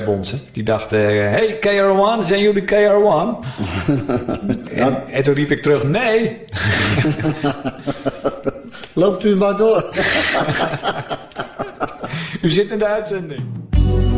bonzen. Die dachten, hey KR1, zijn jullie KR1? En toen riep ik terug, nee. Loopt u maar door. U zit in de uitzending.